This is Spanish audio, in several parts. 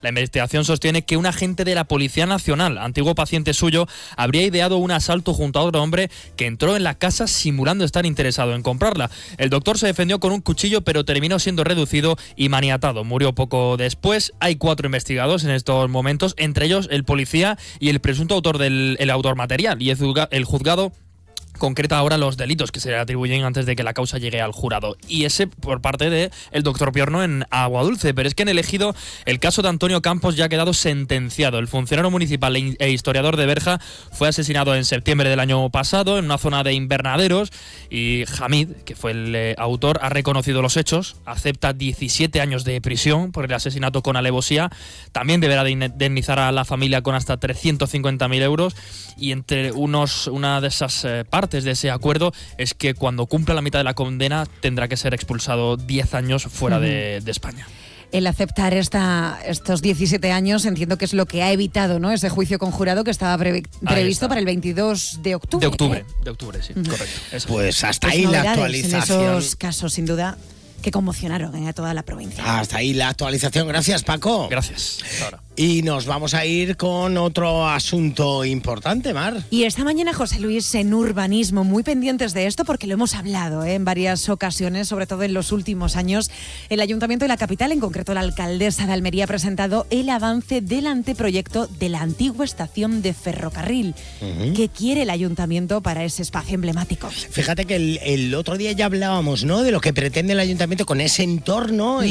La investigación sostiene que un agente de la Policía Nacional, antiguo paciente suyo, habría ideado un asalto junto a otro hombre que entró en la casa simulando estar interesado en comprarla. El doctor se defendió con un cuchillo, pero terminó siendo reducido y maniatado. Murió poco después. Hay 4 investigados en estos momentos, entre ellos el policía y el presunto autor del autor material. Y el juzgado concreta ahora los delitos que se le atribuyen antes de que la causa llegue al jurado. Y ese por parte del doctor Piorno en Aguadulce. Pero es que en el Ejido el caso de Antonio Campos ya ha quedado sentenciado. El funcionario municipal e historiador de Berja fue asesinado en septiembre del año pasado en una zona de invernaderos y Hamid, que fue el autor, ha reconocido los hechos, acepta 17 años de prisión por el asesinato con alevosía. También deberá de indemnizar a la familia con hasta 350.000 euros y entre una de esas partes de ese acuerdo es que cuando cumpla la mitad de la condena tendrá que ser expulsado 10 años fuera de España. El aceptar estos 17 años entiendo que es lo que ha evitado, ¿no?, ese juicio conjurado que estaba previsto para el 22 de octubre. De octubre, sí, correcto. Eso. Pues hasta ahí la actualización. En esos casos, sin duda, que conmocionaron a toda la provincia. Hasta ahí la actualización. Gracias, Paco. Gracias. Hasta ahora. Y nos vamos a ir con otro asunto importante, Mar. Y esta mañana, José Luis, en Urbanismo, muy pendientes de esto porque lo hemos hablado en varias ocasiones, sobre todo en los últimos años. El Ayuntamiento de la capital, en concreto la alcaldesa de Almería, ha presentado el avance del anteproyecto de la antigua estación de ferrocarril. ¿Qué quiere el Ayuntamiento para ese espacio emblemático? Fíjate que el otro día ya hablábamos, ¿no?, de lo que pretende el Ayuntamiento con ese entorno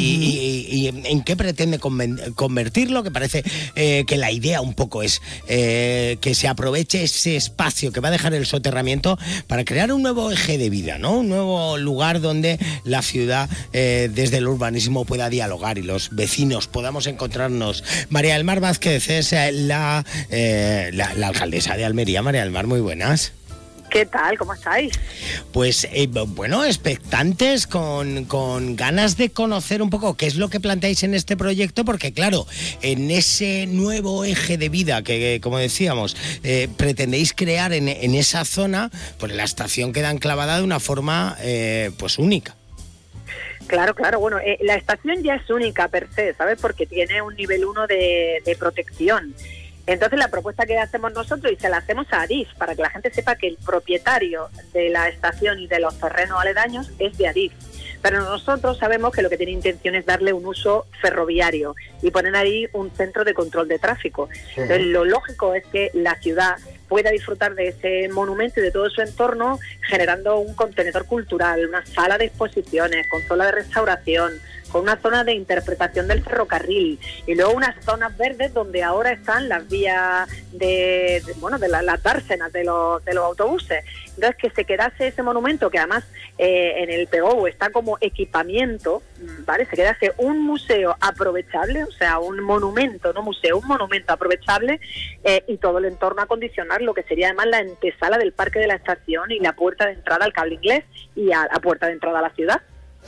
y en qué pretende convertirlo, que parece que la idea un poco es que se aproveche ese espacio que va a dejar el soterramiento para crear un nuevo eje de vida, ¿no?, un nuevo lugar donde la ciudad desde el urbanismo pueda dialogar y los vecinos podamos encontrarnos. María del Mar Vázquez es la alcaldesa de Almería. María del Mar, muy buenas. ¿Qué tal? ¿Cómo estáis? Pues bueno, expectantes, con ganas de conocer un poco qué es lo que planteáis en este proyecto, porque claro, en ese nuevo eje de vida que como decíamos, pretendéis crear en esa zona, pues la estación queda enclavada de una forma pues única. Claro, bueno, la estación ya es única per se, ¿sabes? Porque tiene un nivel 1 de protección. Entonces la propuesta que hacemos nosotros, y se la hacemos a Adif, para que la gente sepa que el propietario de la estación y de los terrenos aledaños es de Adif. Pero nosotros sabemos que lo que tiene intención es darle un uso ferroviario y poner ahí un centro de control de tráfico. Entonces lo lógico es que la ciudad pueda disfrutar de ese monumento y de todo su entorno, generando un contenedor cultural, una sala de exposiciones, con zona de restauración, con una zona de interpretación del ferrocarril y luego unas zonas verdes donde ahora están las vías de las dársenas de los autobuses. Entonces, que se quedase ese monumento, que además en el PGO está como equipamiento, ¿vale? Se quedase un museo aprovechable, o sea, un monumento, no museo, un monumento aprovechable, y todo el entorno acondicionar, lo que sería además la antesala del parque de la estación y la puerta de entrada al cable inglés y a la puerta de entrada a la ciudad.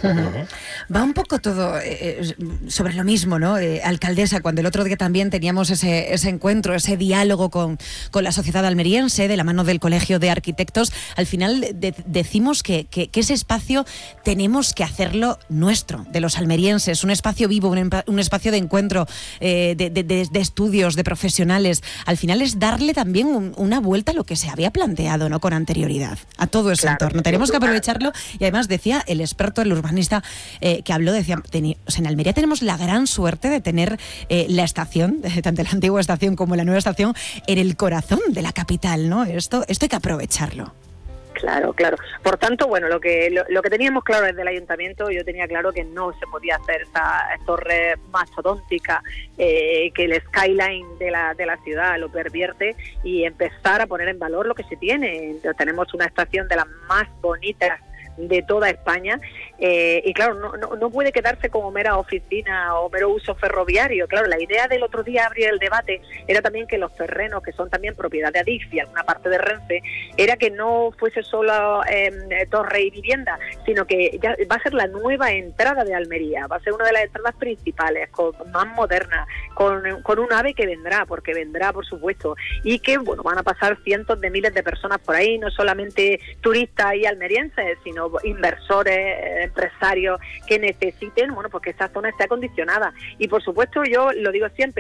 Va un poco todo sobre lo mismo, ¿no? Alcaldesa, cuando el otro día también teníamos ese encuentro, ese diálogo con la sociedad almeriense, de la mano del Colegio de Arquitectos, al final decimos que ese espacio tenemos que hacerlo nuestro, de los almerienses, un espacio vivo, un espacio de encuentro, de estudios, de profesionales. Al final es darle también una vuelta a lo que se había planteado, ¿no?, con anterioridad, a todo ese entorno. Tenemos que aprovecharlo y además decía el experto, el urbanista que habló, decía, en Almería tenemos la gran suerte de tener la estación, tanto la antigua estación como la nueva estación, en el corazón de la capital, ¿no? Esto hay que aprovecharlo. Claro. Por tanto, bueno, lo que teníamos claro desde el ayuntamiento, yo tenía claro que no se podía hacer esa torre mastodóntica, que el skyline de la ciudad lo pervierte, y empezar a poner en valor lo que se tiene. Entonces, tenemos una estación de las más bonitas de toda España, y claro, no puede quedarse como mera oficina o mero uso ferroviario. Claro, la idea del otro día abrir el debate era también que los terrenos, que son también propiedad de Adif y alguna parte de Renfe, era que no fuese solo torre y vivienda, sino que ya va a ser la nueva entrada de Almería, va a ser una de las entradas principales, más moderna, con un AVE que vendrá, porque vendrá, por supuesto, y que, bueno, van a pasar cientos de miles de personas por ahí, no solamente turistas y almerienses, sino inversores, empresarios que necesiten, bueno, pues que esa zona esté acondicionada. Y por supuesto, yo lo digo siempre,